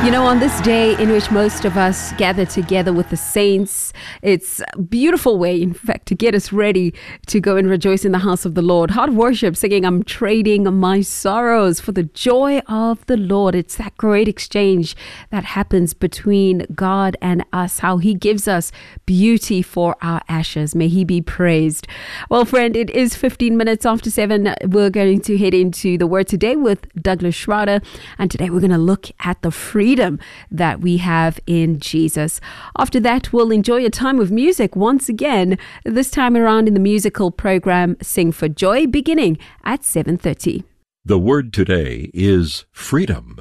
You know, on this day in which most of us gather together with the saints, it's a beautiful way, in fact, to get us ready to go and rejoice in the house of the Lord. Heart worship, singing, I'm trading my sorrows for the joy of the Lord. It's that great exchange that happens between God and us, how he gives us beauty for our ashes. May he be praised. Well, friend, it is 15 minutes after 7. We're going to head into the Word today with Douglas Schrader. And today we're going to look at the freedom that we have in Jesus. After that, we'll enjoy a time of music once again, this time around in the musical program Sing for Joy, beginning at 7:30. The word today is freedom.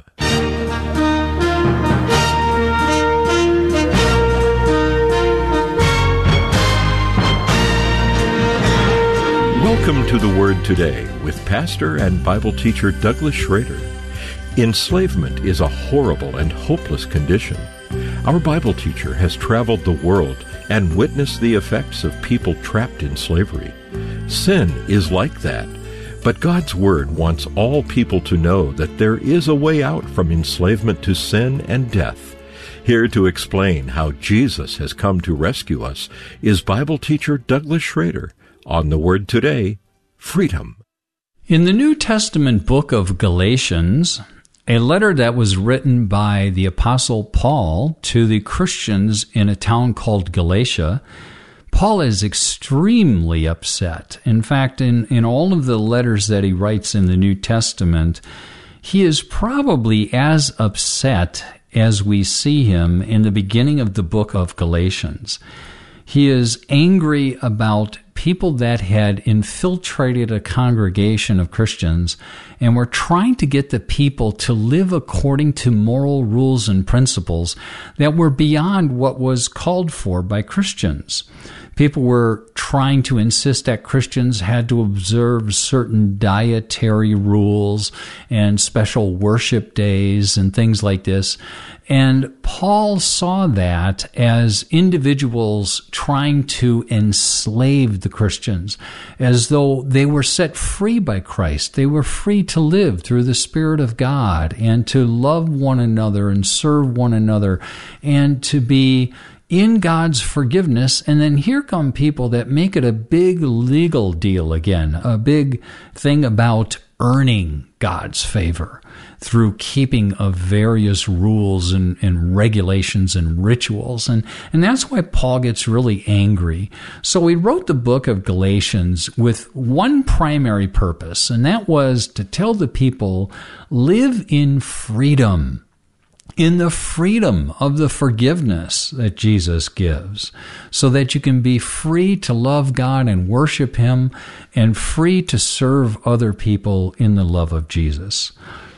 Welcome to the Word Today with pastor and Bible teacher Douglas Schrader. Enslavement is a horrible and hopeless condition. Our Bible teacher has traveled the world and witnessed the effects of people trapped in slavery. Sin is like that, but God's Word wants all people to know that there is a way out from enslavement to sin and death. Here to explain how Jesus has come to rescue us is Bible teacher Douglas Schrader on the Word Today, Freedom. In the New Testament book of Galatians, a letter that was written by the Apostle Paul to the Christians in a town called Galatia, Paul is extremely upset. In fact, in all of the letters that he writes in the New Testament, he is probably as upset as we see him in the beginning of the book of Galatians. He is angry about people that had infiltrated a congregation of Christians and were trying to get the people to live according to moral rules and principles that were beyond what was called for by Christians. People were trying to insist that Christians had to observe certain dietary rules and special worship days and things like this. And Paul saw that as individuals trying to enslave the Christians, as though they were set free by Christ. They were free to live through the Spirit of God and to love one another and serve one another and to be in God's forgiveness. And then here come people that make it a big legal deal again, a big thing about earning God's favor through keeping of various rules and regulations and rituals. And that's why Paul gets really angry. So he wrote the book of Galatians with one primary purpose, and that was to tell the people, live in freedom, in the freedom of the forgiveness that Jesus gives, so that you can be free to love God and worship Him and free to serve other people in the love of Jesus.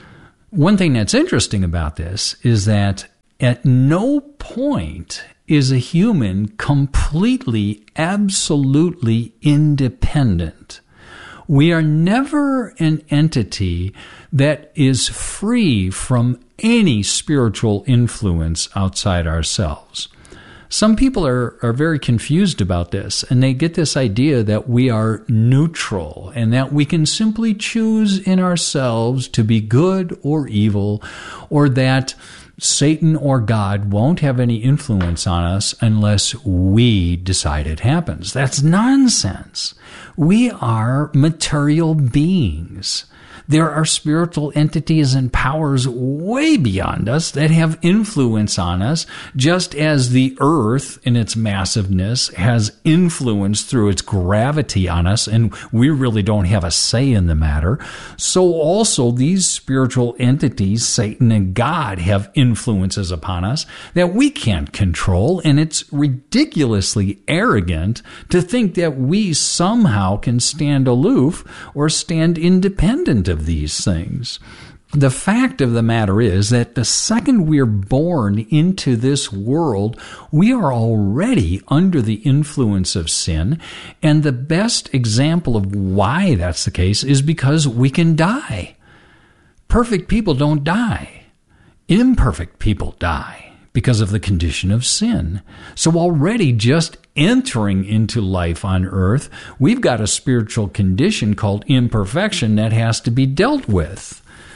One thing that's interesting about this is that at no point is a human completely, absolutely independent. We are never an entity that is free from any spiritual influence outside ourselves. Some people are very confused about this, and they get this idea that we are neutral and that we can simply choose in ourselves to be good or evil, or that Satan or God won't have any influence on us unless we decide it happens. That's nonsense. We are material beings. There are spiritual entities and powers way beyond us that have influence on us, just as the earth in its massiveness has influence through its gravity on us, and we really don't have a say in the matter. So also these spiritual entities, Satan and God, have influences upon us that we can't control, and it's ridiculously arrogant to think that we somehow can stand aloof or stand independent of these things. The fact of the matter is that the second we're born into this world, we are already under the influence of sin. And the best example of why that's the case is because we can die. Perfect people don't die. Imperfect people die because of the condition of sin. So already just entering into life on earth, we've got a spiritual condition called imperfection that has to be dealt with.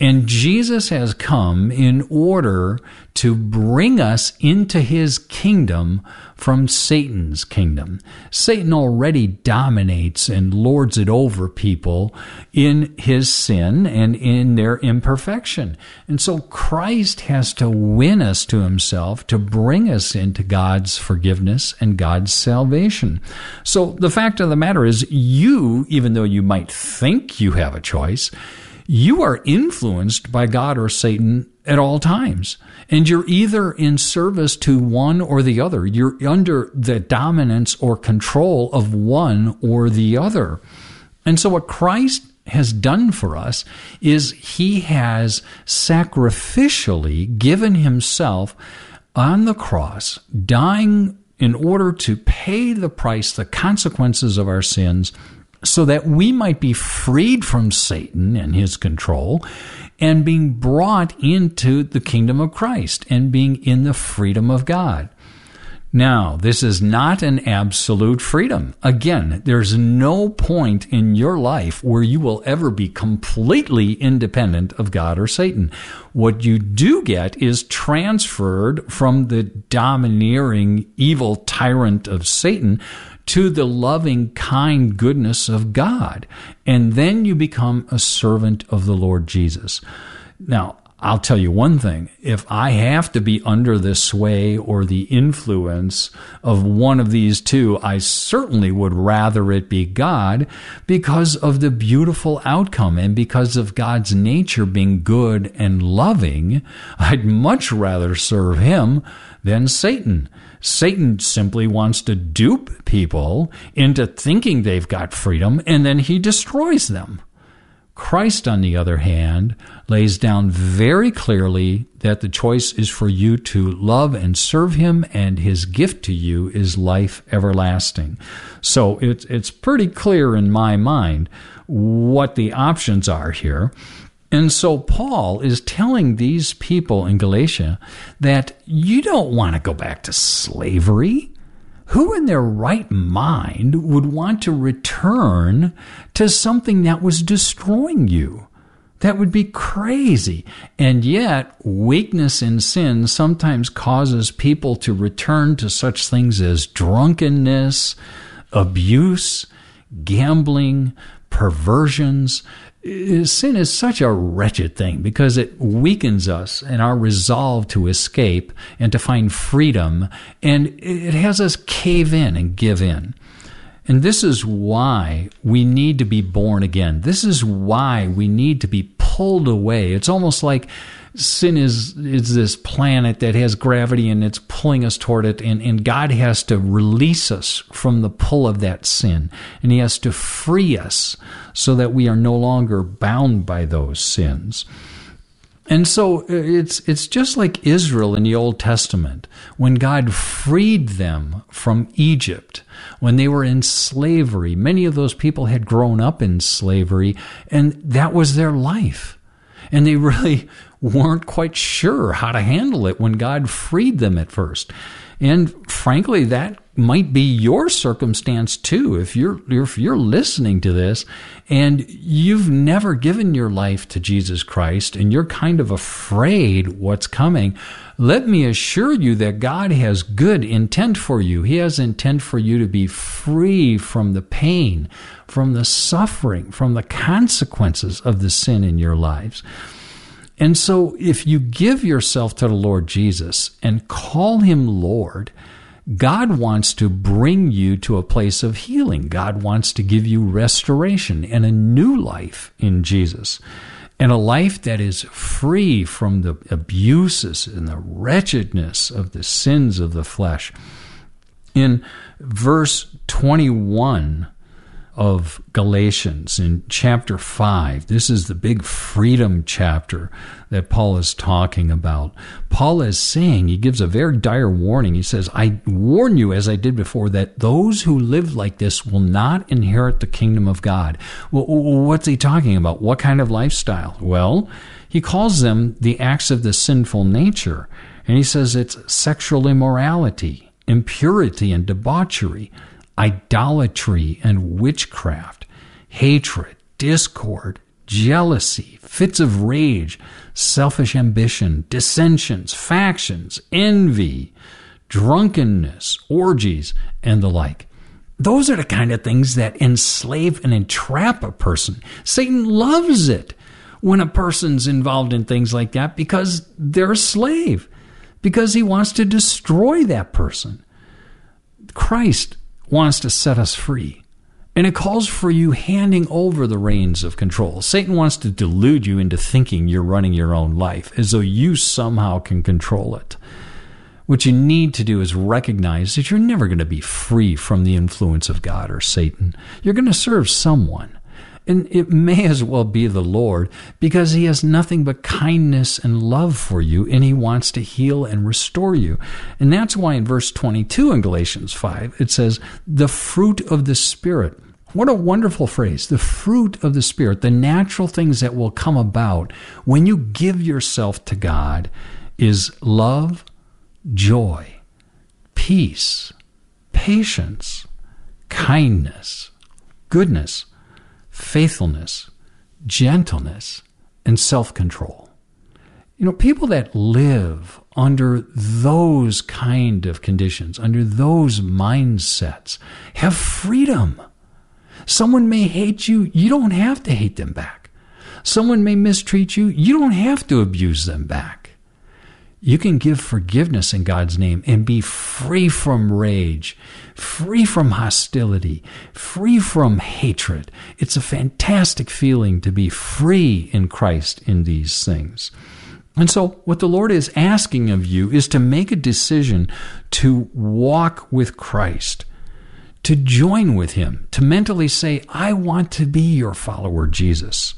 And Jesus has come in order to bring us into his kingdom from Satan's kingdom. Satan already dominates and lords it over people in his sin and in their imperfection. And so Christ has to win us to himself to bring us into God's forgiveness and God's salvation. So the fact of the matter is, you, even though you might think you have a choice, you are influenced by God or Satan at all times. And you're either in service to one or the other. You're under the dominance or control of one or the other. And so what Christ has done for us is he has sacrificially given himself on the cross, dying in order to pay the price, the consequences of our sins, so that we might be freed from Satan and his control and being brought into the kingdom of Christ and being in the freedom of God. Now, this is not an absolute freedom. Again, there's no point in your life where you will ever be completely independent of God or Satan. What you do get is transferred from the domineering, evil tyrant of Satan to the loving, kind goodness of God. And then you become a servant of the Lord Jesus. Now, I'll tell you one thing. If I have to be under the sway or the influence of one of these two, I certainly would rather it be God because of the beautiful outcome and because of God's nature being good and loving. I'd much rather serve him than Satan. Satan simply wants to dupe people into thinking they've got freedom, and then he destroys them. Christ, on the other hand, lays down very clearly that the choice is for you to love and serve him, and his gift to you is life everlasting. So it's pretty clear in my mind what the options are here. And so Paul is telling these people in Galatia that you don't want to go back to slavery. Who in their right mind would want to return to something that was destroying you? That would be crazy. And yet, weakness in sin sometimes causes people to return to such things as drunkenness, abuse, gambling, perversions. Sin is such a wretched thing because it weakens us and our resolve to escape and to find freedom, and it has us cave in and give in. And this is why we need to be born again. This is why we need to be pulled away. It's almost like sin is this planet that has gravity and it's pulling us toward it, and God has to release us from the pull of that sin, and he has to free us so that we are no longer bound by those sins. And so it's just like Israel in the Old Testament, when God freed them from Egypt, when they were in slavery. Many of those people had grown up in slavery, and that was their life. And they really weren't quite sure how to handle it when God freed them at first. And frankly, that might be your circumstance too. If you're listening to this and you've never given your life to Jesus Christ and you're kind of afraid what's coming, let me assure you that God has good intent for you. He has intent for you to be free from the pain, from the suffering, from the consequences of the sin in your lives. And so if you give yourself to the Lord Jesus and call him Lord, God wants to bring you to a place of healing. God wants to give you restoration and a new life in Jesus, and a life that is free from the abuses and the wretchedness of the sins of the flesh. In verse 21 of Galatians, in chapter 5, this is the big freedom chapter that Paul is talking about. Paul is saying, he gives a very dire warning. He says, I warn you, as I did before, that those who live like this will not inherit the kingdom of God. Well, what's he talking about? What kind of lifestyle? Well, he calls them the acts of the sinful nature. And he says it's sexual immorality, impurity and debauchery, idolatry and witchcraft, hatred, discord, jealousy, fits of rage, selfish ambition, dissensions, factions, envy, drunkenness, orgies, and the like. Those are the kind of things that enslave and entrap a person. Satan loves it when a person's involved in things like that because they're a slave, because he wants to destroy that person. Christ wants to set us free, and it calls for you handing over the reins of control. Satan wants to delude you into thinking you're running your own life as though you somehow can control it. What you need to do is recognize that you're never going to be free from the influence of God or Satan. You're going to serve someone. And it may as well be the Lord, because he has nothing but kindness and love for you, and he wants to heal and restore you. And that's why in verse 22 in Galatians 5, it says, the fruit of the Spirit. What a wonderful phrase. The fruit of the Spirit, the natural things that will come about when you give yourself to God, is love, joy, peace, patience, kindness, goodness, faithfulness, gentleness, and self-control. You know, people that live under those kind of conditions, under those mindsets, have freedom. Someone may hate you. You don't have to hate them back. Someone may mistreat you. You don't have to abuse them back. You can give forgiveness in God's name and be free from rage, free from hostility, free from hatred. It's a fantastic feeling to be free in Christ in these things. And so what the Lord is asking of you is to make a decision to walk with Christ, to join with him, to mentally say, I want to be your follower, Jesus.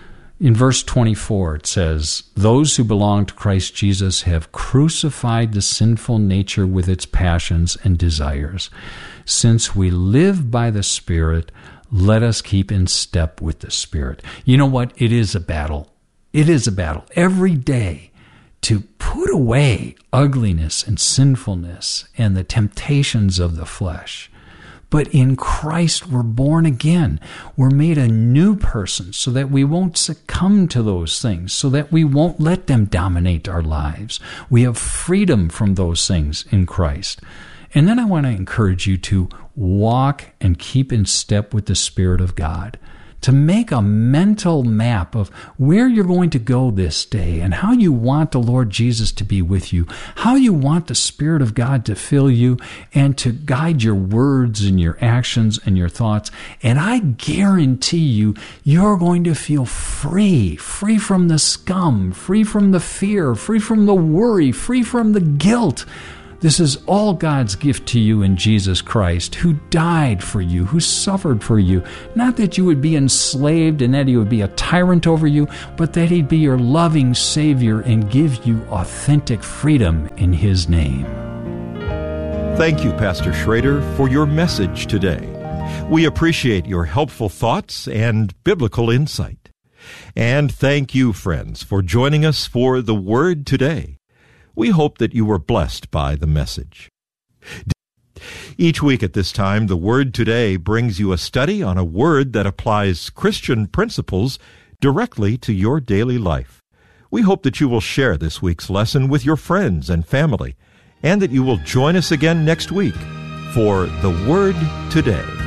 In verse 24, it says, those who belong to Christ Jesus have crucified the sinful nature with its passions and desires. Since we live by the Spirit, let us keep in step with the Spirit. You know what? It is a battle. It is a battle every day to put away ugliness and sinfulness and the temptations of the flesh. But in Christ, we're born again. We're made a new person so that we won't succumb to those things, so that we won't let them dominate our lives. We have freedom from those things in Christ. And then I want to encourage you to walk and keep in step with the Spirit of God, to make a mental map of where you're going to go this day and how you want the Lord Jesus to be with you, how you want the Spirit of God to fill you and to guide your words and your actions and your thoughts. And I guarantee you, you're going to feel free from the scum, free from the fear, free from the worry, free from the guilt. This is all God's gift to you in Jesus Christ, who died for you, who suffered for you. Not that you would be enslaved and that he would be a tyrant over you, but that he'd be your loving Savior and give you authentic freedom in his name. Thank you, Pastor Schrader, for your message today. We appreciate your helpful thoughts and biblical insight. And thank you, friends, for joining us for The Word Today. We hope that you were blessed by the message. Each week at this time, The Word Today brings you a study on a word that applies Christian principles directly to your daily life. We hope that you will share this week's lesson with your friends and family, and that you will join us again next week for The Word Today.